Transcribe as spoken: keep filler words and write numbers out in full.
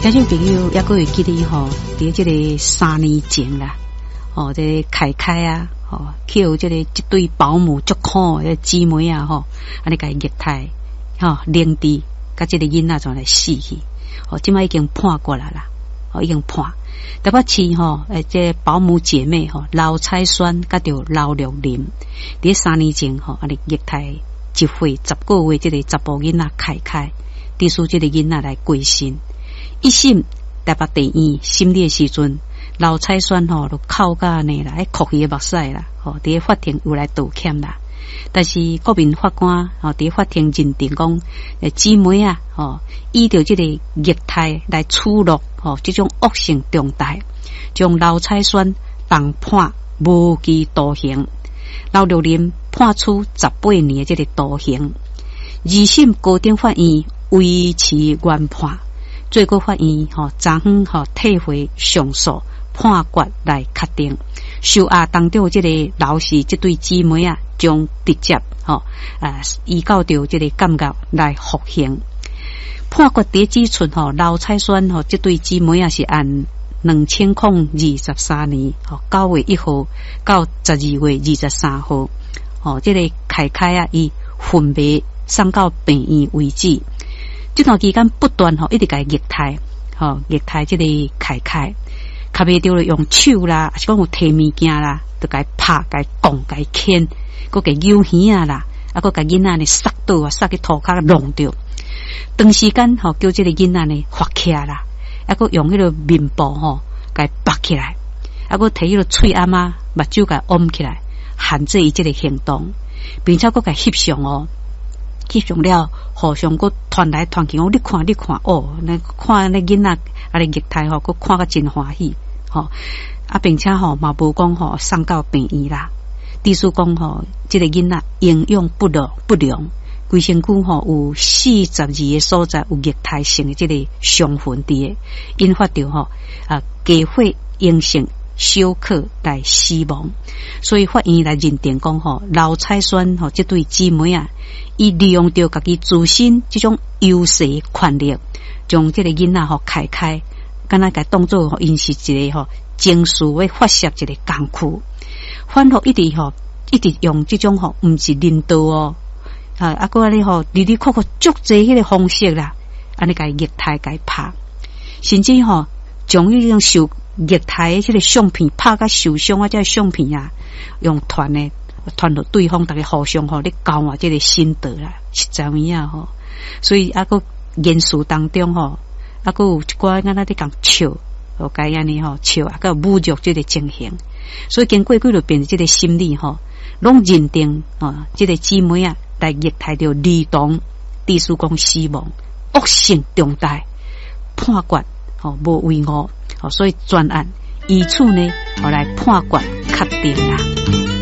听众朋友，也各位记得吼，伫这个三年前啦，哦，这个凯凯啊，哦，叫这个一对保姆足苦的姊妹啊，吼，安尼甲伊虐待，吼，凌迟，甲这个囡仔就来死去，哦，即摆已经判过来啦，哦，已经判。特别是吼，诶，这保姆姐妹吼，刘彩栓甲着刘玉玲，伫三年前吼，安尼虐待一岁十个月，这个查甫囡仔凯凯，致使这个囡仔来过身。一审台北地院审理的时阵，刘彩栓吼就哭甲呢啦，哭伊的目屎啦，吼，伫法庭又来道歉啦。但是国民法官吼伫法庭认定讲，诶，姊妹啊，吼，依照这个虐待来处罚，吼，这种恶性重大，将刘彩栓重判无期徒刑，刘玉玲判处十八年的这个徒刑。二审高等法院维持原判。最高法院吼昨昏吼退回上诉判决来确定，受压当中这个刘氏这对姊妹啊，将直接吼啊依照着这个感觉来服刑。判决第指出吼，刘彩栓吼这对姊妹啊是按两千零二十三年吼九月一号到十二月二十三号，吼这个凯凯啊以昏迷送到病院为止。这段期间不断吼一直甲伊虐待，吼虐待这个凯凯，卡袂着了用手啦，还是讲有摕物件啦，就甲伊拍、甲伊拱、甲伊牵，佮甲伊揪耳啊啦，啊佮甲囡仔呢塞倒啊，塞去涂骹弄着。长时间吼叫这个囡仔呢发起啦，啊佮用迄个面部吼甲伊拔起来，啊佮摕迄个喙暗啊目睭甲伊按起来，限制伊这个行动，并且佮甲伊翕相哦。翕相了，互相佮传来传去，我你看你看哦，那看那囡仔啊咧虐待吼，佮看个真欢喜吼，啊，并且吼嘛无讲吼送到病院啦。地主讲吼，这个囡仔营养不良不良，规身躯吼有四十二个所在有虐待性的这个伤痕伫，引发着吼啊加血阴性休克来死亡。所以法院来认定讲吼，刘彩栓吼这对姊妹啊。伊利用着家己自身这种优势权力，将这个囡仔吼开开，敢若甲当作吼因是一个吼情绪要发泄一个工具，反复一直吼一直用这种吼毋是领导哦，啊啊个咧吼哩哩扣扣足济迄个方式啦，安尼甲伊虐待甲伊拍，甚至吼将迄种受虐待迄个相片拍甲受伤啊，这相片啊用传呢。传到对方，大家互相吼咧交换这个心得啦，实在有影吼。所以啊个言辞当中吼，啊个有一寡敢若咧讲笑，哦，该安尼吼笑，啊个侮辱这个情形。所以经过几落遍这个心理吼，拢认定啊，这个姊妹啊来虐待着儿童，致使讲死亡，恶性重大，判决吼无为误，哦，所以专案以此呢，哦来判决确定啦。